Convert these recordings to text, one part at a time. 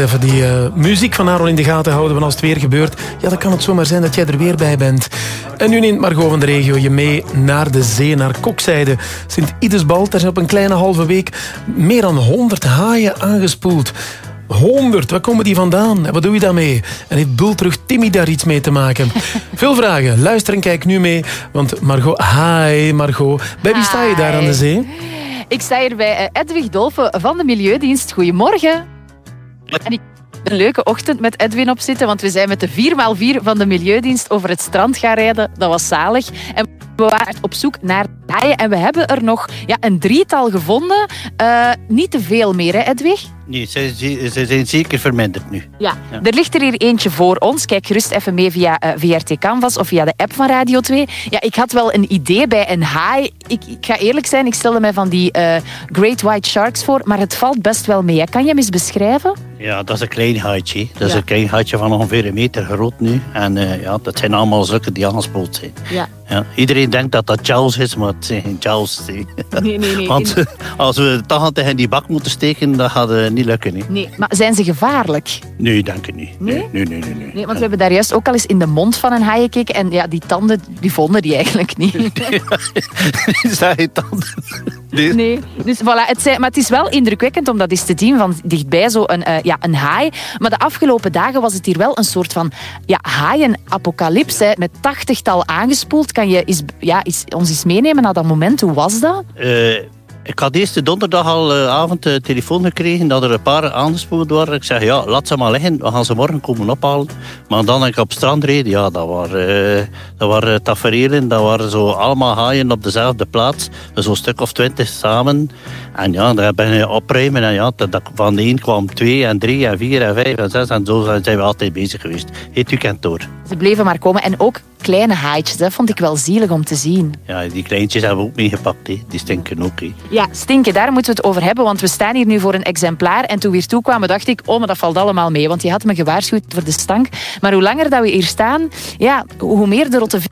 even die muziek van Aaron in de gaten houden. Want als het weer gebeurt, ja, dan kan het zomaar zijn dat jij er weer bij bent. En nu neemt Margot van de regio je mee naar de zee, naar Kokzijde. Sint-Idesbald, daar zijn op een kleine halve week meer dan 100 haaien aangespoeld. 100, waar komen die vandaan? En wat doe je daarmee? En heeft Bultrug Timmy daar iets mee te maken? Veel vragen. Luister en kijk nu mee. Want Margot... Hi Margot. Bij wie sta je daar aan de zee? Ik sta hier bij Edwig Dolfe van de Milieudienst. Goedemorgen. En ik heb een leuke ochtend met Edwin op zitten, want we zijn met de 4x4 van de Milieudienst over het strand gaan rijden. Dat was zalig. En we waren op zoek naar haaien en we hebben er nog een 3-tal gevonden. Niet te veel meer, hè Edwig? Nee, ze zijn zeker verminderd nu. Ja. Er ligt er hier eentje voor ons. Kijk gerust even mee via VRT Canvas of via de app van Radio 2. Ja, ik had wel een idee bij een haai. Ik ga eerlijk zijn, ik stelde mij van die Great White Sharks voor, maar het valt best wel mee. Kan je hem eens beschrijven? Ja, dat is een klein haaitje. Dat is een klein haaitje van ongeveer 1 meter groot nu. En dat zijn allemaal zulke die aangespoeld zijn. Ja. Ja, iedereen denkt dat dat Jaws is, maar het zijn geen Jaws. Nee. Want als we toch tegen die bak moeten steken, dat gaat niet lukken. Nee. Nee, maar zijn ze gevaarlijk? Nee, denk ik niet. Nee? Nee, want we hebben daar juist ook al eens in de mond van een haai gekeken en ja, die tanden, die vonden die eigenlijk niet. Zijn je tanden? Nee. Dus voilà, maar het is wel indrukwekkend om dat eens te zien van dichtbij, zo een haai. Maar de afgelopen dagen was het hier wel een soort van haaienapocalypse, met 80-tal aangespoeld. Kan je ons eens meenemen naar dat moment? Hoe was dat? Ik had eerste donderdag al avond telefoon gekregen dat er een paar aangespoeld waren. Ik zeg, laat ze maar liggen, we gaan ze morgen komen ophalen. Maar dan ik op het strand reed, dat waren taferelen, dat waren zo allemaal haaien op dezelfde plaats. Zo'n stuk of 20 samen. En daar ben je opruimen. En van de een kwam 2 en 3 en 4 en 5 en 6 en zo zijn we altijd bezig geweest. Heet u kent door. Ze bleven maar komen en ook kleine haaitjes, dat vond ik wel zielig om te zien. Ja, die kleintjes hebben we ook meegepakt, die stinken ook. Ja, stinken, daar moeten we het over hebben, want we staan hier nu voor een exemplaar en toen we hier toe kwamen dacht ik, maar dat valt allemaal mee, want je had me gewaarschuwd voor de stank. Maar hoe langer dat we hier staan, hoe meer de rotte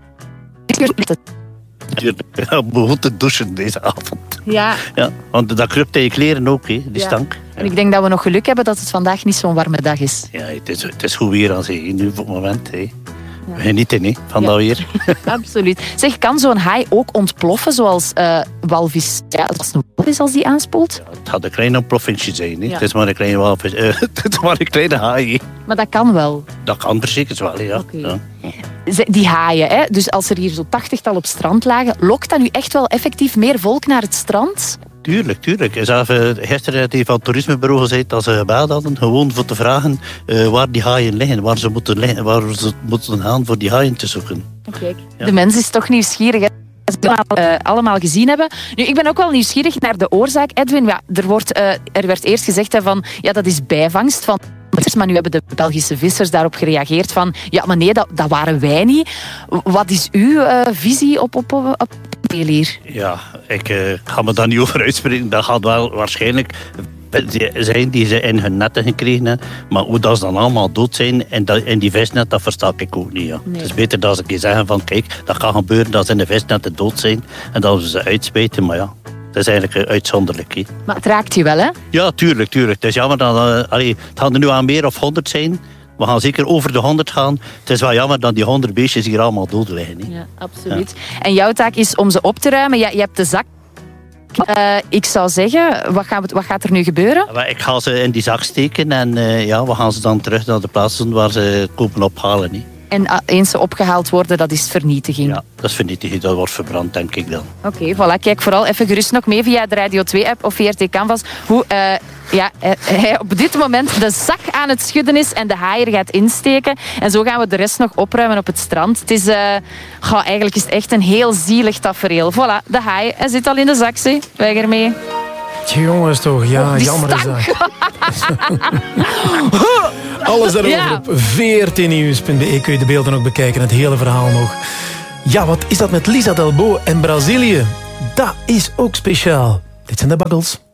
Ik begon te douchen deze avond. Ja, want dat kruipt in je kleren ook, die stank. En ik denk dat we nog geluk hebben dat het vandaag niet zo'n warme dag is. Ja, het is goed weer aan zee, nu op het moment. We genieten van dat weer. Absoluut. Zeg, kan zo'n haai ook ontploffen zoals walvis? Ja, dat is een walvis als die aanspoelt. Ja, het gaat een klein ontploffingje zijn. Het is maar een kleine walvis. Het is maar een kleine haai. Maar dat kan wel. Dat kan zeker wel, ja. Okay. Ja. Die haaien, hè? Dus als er hier zo 80-tal op strand lagen, lokt dat nu echt wel effectief meer volk naar het strand? Tuurlijk. Zelf, gisteren had hij van het toerismebureau gezegd dat ze gebeld hadden, gewoon voor te vragen waar die haaien liggen, waar ze moeten liggen, waar ze moeten gaan voor die haaien te zoeken. Kijk, de mens is toch nieuwsgierig, hè? Allemaal gezien hebben. Nu, ik ben ook wel nieuwsgierig naar de oorzaak. Edwin, er werd eerst gezegd van, dat is bijvangst van... Maar nu hebben de Belgische vissers daarop gereageerd van... Ja, maar nee, dat waren wij niet. Wat is uw visie op hier? Ja, ik ga me daar niet over uitspreken. Dat gaat wel waarschijnlijk zijn die ze in hun netten gekregen hebben. Maar hoe dat ze dan allemaal dood zijn in die visnet, dat versta ik ook niet. Ja. Nee. Het is beter dat ze zeggen van... Kijk, dat kan gebeuren dat ze in de visnetten dood zijn. En dat we ze uitspijten, maar ja... Dat is eigenlijk uitzonderlijk. He. Maar het raakt je wel, hè? Ja, tuurlijk. Het is jammer dat... het gaat er nu aan meer of 100 zijn. We gaan zeker over de 100 gaan. Het is wel jammer dat die 100 beestjes hier allemaal dood liggen. He. Ja, absoluut. Ja. En jouw taak is om ze op te ruimen. Je hebt de zak. Ik zou zeggen, wat gaat er nu gebeuren? Ja, ik ga ze in die zak steken. En we gaan ze dan terug naar de plaats doen waar ze komen ophalen. He. En eens ze opgehaald worden, dat is vernietiging. Ja, dat is vernietiging. Dat wordt verbrand, denk ik dan. Oké, voilà. Kijk vooral even gerust nog mee via de Radio 2-app of VRT Canvas. Hoe hij op dit moment de zak aan het schudden is en de haaier gaat insteken. En zo gaan we de rest nog opruimen op het strand. Het is, eigenlijk is het echt een heel zielig tafereel. Voilà, de haai, hij zit al in de zak, zie. Weg ermee. Jongens toch, jammer is dat. Alles daarover op vrtnieuws.be kun je de beelden ook bekijken, het hele verhaal nog. Ja, wat is dat met Lisa Delbo en Brazilië? Dat is ook speciaal. Dit zijn de Buggles.